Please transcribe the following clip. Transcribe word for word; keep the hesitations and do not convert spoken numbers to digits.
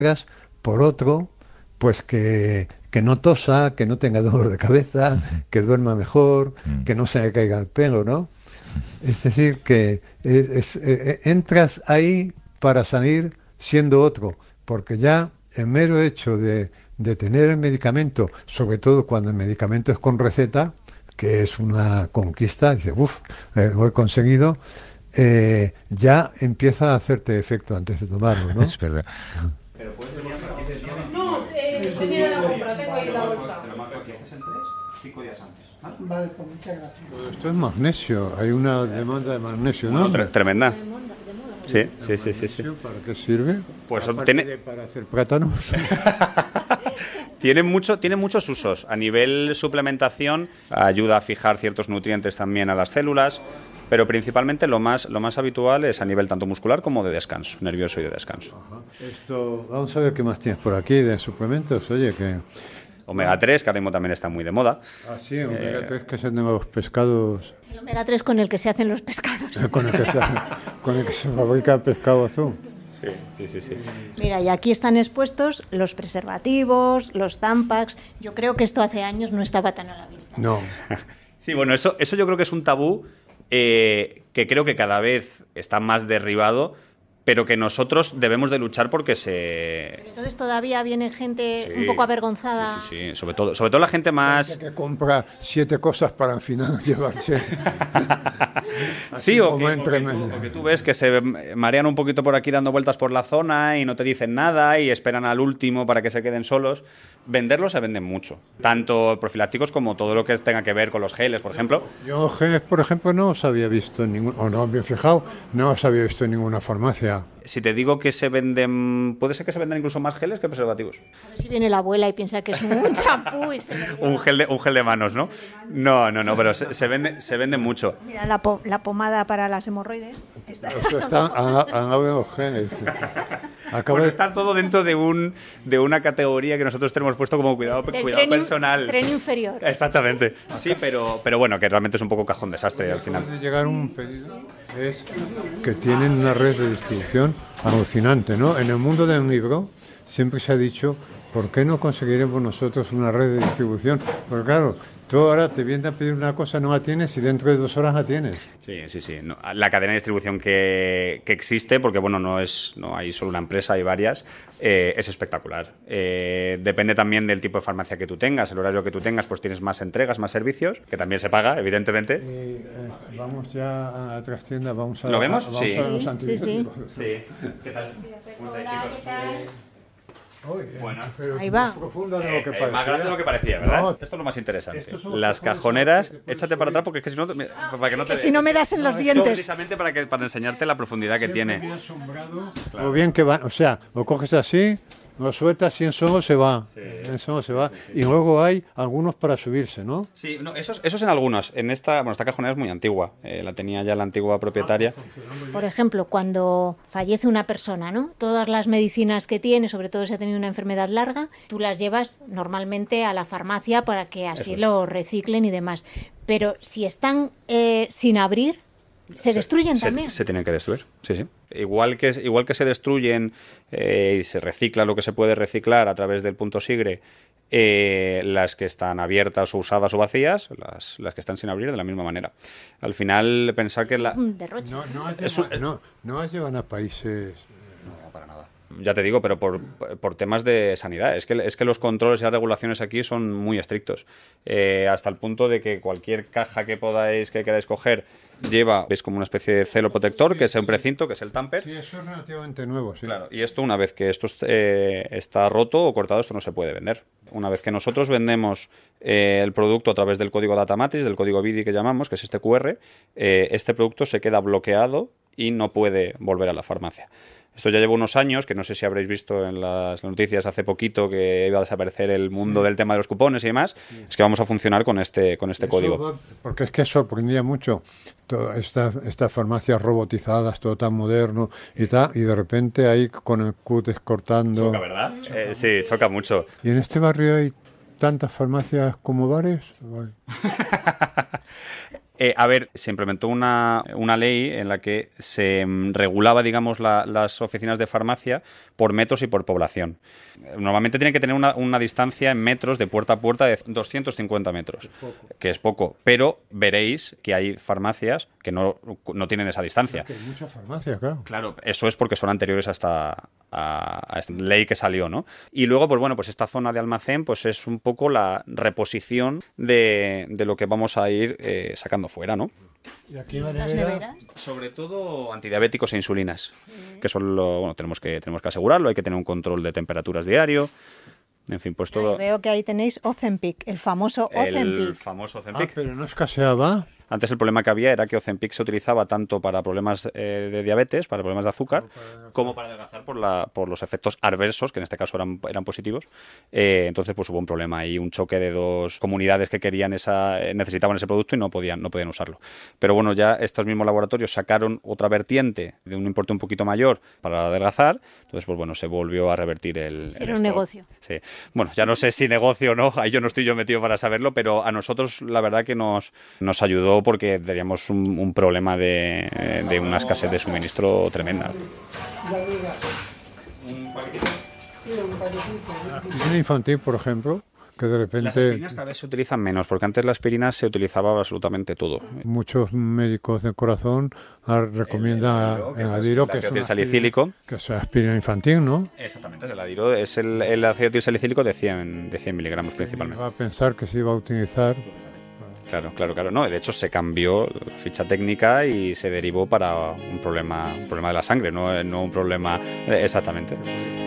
por otro, pues que, que no tosa, que no tenga dolor de cabeza, que duerma mejor, que no se le caiga el pelo, ¿no? Es decir, que es, es, eh, entras ahí para salir siendo otro, porque ya el mero hecho de, de tener el medicamento, sobre todo cuando el medicamento es con receta, que es una conquista, dice, uff, eh, lo he conseguido, eh, ya empieza a hacerte efecto antes de tomarlo, ¿no? Es verdad. Pero puedes venir aquí. No, eh, venía de la compra, tengo ahí la bolsa. Te lo marco aquí, haces en tres, cinco días antes. ¿Vale? Vale, pues muchas gracias. Pues esto es magnesio, hay una demanda de magnesio, ¿no? Bueno, tremenda. Sí, sí, sí, sí, sí. ¿Para qué sirve? Pues Aparte tiene... de para hacer plátanos. Tiene, mucho, tiene muchos usos. A nivel suplementación, ayuda a fijar ciertos nutrientes también a las células, pero principalmente lo más, lo más habitual es a nivel tanto muscular como de descanso, nervioso y de descanso. Ajá. Esto, vamos a ver qué más tienes por aquí de suplementos. Oye, que... omega tres, que ahora mismo también está muy de moda. Ah, sí, omega eh... tres, que es el de los pescados. El omega tres con el que se hacen los pescados. con, el que se, con el que se fabrica el pescado azul. Sí, sí, sí, sí. Mira, y aquí están expuestos los preservativos, los Tampax. Yo creo que esto hace años no estaba tan a la vista. No. Sí, bueno, eso, eso yo creo que es un tabú eh, que creo que cada vez está más derribado, pero que nosotros debemos de luchar porque se... Pero entonces todavía viene gente sí, un poco avergonzada. Sí, sí, sí, sobre todo, sobre todo la gente más... Gente que compra siete cosas para al final llevarse... sí, o que, o, que tú, o que tú ves que se marean un poquito por aquí dando vueltas por la zona y no te dicen nada y esperan al último para que se queden solos. Venderlos se venden mucho, tanto profilácticos como todo lo que tenga que ver con los geles, por ejemplo. Yo geles, por ejemplo, no os había visto en ningún... o no, bien fijado, no os había visto en ninguna farmacia. Si te digo que se venden... Puede ser que se vendan incluso más geles que preservativos. A ver si viene la abuela y piensa que es un champú y se le un, gel de, un gel de manos, ¿no? No, no, no, pero se, se, vende, se vende mucho. Mira, la, po la pomada para las hemorroides. Está, Eso está al lado de los geles. Acabo bueno, de... está todo dentro de un de una categoría que nosotros tenemos puesto como cuidado, cuidado tren, personal. Tren inferior. Exactamente. Sí, pero, pero bueno, que realmente es un poco cajón desastre al final. De llegar un pedido es que tienen una red de distribución alucinante, ¿no? En el mundo del libro siempre se ha dicho, ¿por qué no conseguiremos nosotros una red de distribución? Porque claro, tú ahora te vienes a pedir una cosa, no la tienes y dentro de dos horas la tienes. Sí, sí, sí. No, la cadena de distribución que, que existe, porque bueno, no es no hay solo una empresa, hay varias, eh, es espectacular. Eh, depende también del tipo de farmacia que tú tengas, el horario que tú tengas, pues tienes más entregas, más servicios, que también se paga, evidentemente. Y, eh, vamos ya a la trastienda, vamos a... ¿Lo vemos? A, vamos sí. A los sí, sí. Sí. ¿Qué tal? ¿Cómo estáis, chicos? Oye, bueno, ahí va. Más profunda de lo que eh, parecía. Más grande de lo que parecía, ¿verdad? No, esto es lo más interesante. cajoneras Las cajoneras, échate para atrás porque es que si no, para que no te... Que si no me das en los no, dientes. Precisamente para que para enseñarte la profundidad que Siempre tiene. me ha asombrado, claro. Lo bien que va, o sea, lo coges así, lo sueltas y en solo se va. Sí, en solo se va. Sí, sí, sí, y luego hay algunos para subirse, ¿no? Sí, no, esos, esos en algunos. En esta, bueno, esta cajonera es muy antigua. Eh, la tenía ya la antigua propietaria. Por ejemplo, cuando fallece una persona, ¿no? Todas las medicinas que tiene, sobre todo si ha tenido una enfermedad larga, tú las llevas normalmente a la farmacia para que así es. Lo reciclen y demás. Pero si están eh, sin abrir, se destruyen se, también. Se, se tienen que destruir, sí, sí. Igual que, igual que se destruyen eh, y se recicla lo que se puede reciclar a través del punto sigre, eh, las que están abiertas o usadas o vacías, las, las que están sin abrir de la misma manera. Al final, pensar que la... Un derroche. No, no, es llevan, un... no, no las llevan a países... No, para nada. Ya te digo, pero por, por temas de sanidad. Es que, es que los controles y las regulaciones aquí son muy estrictos. Eh, hasta el punto de que cualquier caja que podáis, que queráis coger, lleva, es como una especie de celo protector, que es un precinto, que es el tamper. Sí, eso es relativamente nuevo, sí. Claro, y esto una vez que esto eh, está roto o cortado, esto no se puede vender. Una vez que nosotros vendemos eh, el producto a través del código Data Matrix, del código B I D I que llamamos, que es este Q R, eh, este producto se queda bloqueado y no puede volver a la farmacia. Esto ya lleva unos años, que no sé si habréis visto en las noticias hace poquito que iba a desaparecer el mundo sí. del tema de los cupones y demás. Sí. Es que vamos a funcionar con este con este Eso código. Va, porque es que sorprendía mucho todas estas esta farmacias robotizadas, todo tan moderno y tal, y de repente ahí con el cútex cortando. Choca, ¿verdad? Choca. Eh, sí, choca mucho. ¿Y en este barrio hay tantas farmacias como bares? Eh, a ver, se implementó una, una ley en la que se mm, regulaba, digamos, la, las oficinas de farmacia por metros y por población. Normalmente tienen que tener una, una distancia en metros de puerta a puerta de doscientos cincuenta metros, es que es poco, pero veréis que hay farmacias que no, no tienen esa distancia. Hay muchas farmacias, claro. Claro, eso es porque son anteriores a esta, a, a esta ley que salió, ¿no? Y luego, pues bueno, pues esta zona de almacén pues es un poco la reposición de, de lo que vamos a ir eh, sacando fuera, ¿no? ¿Y aquí en la ¿Las nevera? neveras? Sobre todo antidiabéticos e insulinas, que son lo, bueno, tenemos que tenemos que asegurarlo, hay que tener un control de temperaturas diario. En fin, pues todo. Ay, veo que ahí tenéis Ozempic, el famoso Ozempic. El famoso Ah, Ozempic. pero no escaseaba. Antes el problema que había era que Ozempic se utilizaba tanto para problemas eh, de diabetes, para problemas de azúcar, como para adelgazar por, la, por los efectos adversos, que en este caso eran, eran positivos. Eh, entonces pues hubo un problema ahí, un choque de dos comunidades que querían esa, eh, necesitaban ese producto y no podían, no podían usarlo. Pero bueno, ya estos mismos laboratorios sacaron otra vertiente de un importe un poquito mayor para adelgazar, entonces pues bueno, se volvió a revertir el... Era el un stock. negocio. Sí. Bueno, ya no sé si negocio o no, ahí yo no estoy yo metido para saberlo, pero a nosotros la verdad que nos, nos ayudó porque teníamos un, un problema de, de una escasez de suministro tremenda. La aspirina infantil, por ejemplo, que de Las repente aspirinas cada vez se utilizan menos, porque antes la aspirina se utilizaba absolutamente todo. muchos médicos del corazón ah, recomiendan en Adiro que es ácido una salicílico. aspirina- que es aspirina infantil, ¿no? Exactamente, el Adiro es el, el ácido salicílico de cien, de cien miligramos principalmente. Va a pensar que se iba a utilizar. Claro, claro, claro. No, de hecho se cambió la ficha técnica y se derivó para un problema, un problema de la sangre, no, no un problema... Exactamente.